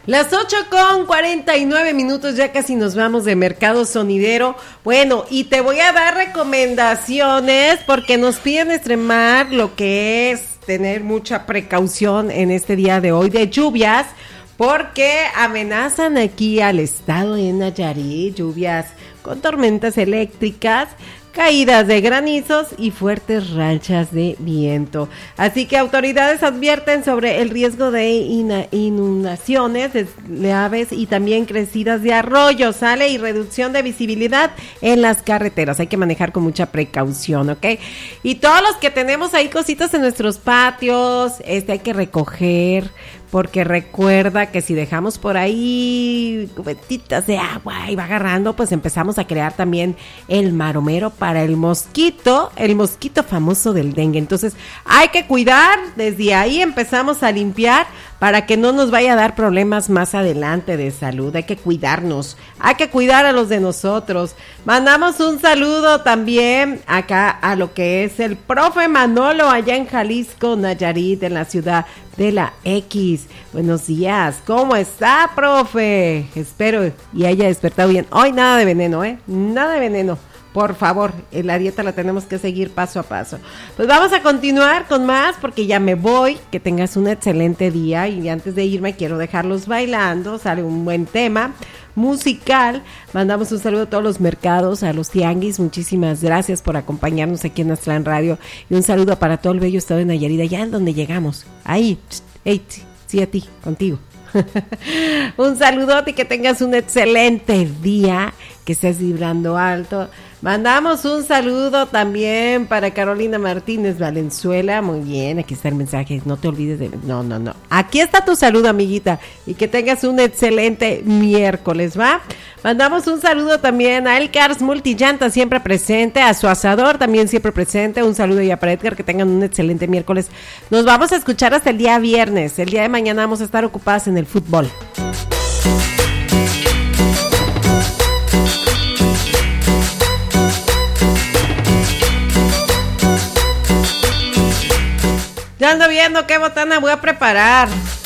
Las 8:49, ya casi nos vamos de Mercado Sonidero. Bueno, y te voy a dar recomendaciones porque nos piden extremar lo que es tener mucha precaución en este día de hoy de lluvias, porque amenazan aquí al estado de Nayarit, lluvias con tormentas eléctricas, caídas de granizos y fuertes rachas de viento. Así que autoridades advierten sobre el riesgo de inundaciones, deslaves y también crecidas de arroyos, ¿sale? Y reducción de visibilidad en las carreteras. Hay que manejar con mucha precaución, ¿ok? Y todos los que tenemos ahí cositas en nuestros patios, hay que recoger, porque recuerda que si dejamos por ahí cubetitas de agua y va agarrando, pues empezamos a crear también el maromero para el mosquito famoso del dengue. Entonces hay que cuidar, desde ahí empezamos a limpiar para que no nos vaya a dar problemas más adelante de salud. Hay que cuidarnos, hay que cuidar a los de nosotros. Mandamos un saludo también acá a lo que es el profe Manolo allá en Jalisco, Nayarit, en la ciudad de la X. Buenos días, ¿cómo está, profe? Espero y haya despertado bien. Hoy nada de veneno, nada de veneno. Por favor, la dieta la tenemos que seguir paso a paso. Pues vamos a continuar con más porque ya me voy. Que tengas un excelente día y antes de irme quiero dejarlos bailando. Sale un buen tema musical. Mandamos un saludo a todos los mercados, a los tianguis. Muchísimas gracias por acompañarnos aquí en Aztlán Radio. Y un saludo para todo el bello estado de Nayarit, allá en donde llegamos. Ahí, sí a ti, contigo. Un saludote y que tengas un excelente día, que estés vibrando alto. Mandamos un saludo también para Carolina Martínez Valenzuela. Muy bien, aquí está el mensaje. No te olvides de... No. Aquí está tu saludo, amiguita. Y que tengas un excelente miércoles, ¿va? Mandamos un saludo también a El Cars Multillanta, siempre presente. A su asador, también siempre presente. Un saludo ya para Edgar, que tengan un excelente miércoles. Nos vamos a escuchar hasta el día viernes. El día de mañana vamos a estar ocupadas en el fútbol. Ya ando viendo qué botana voy a preparar.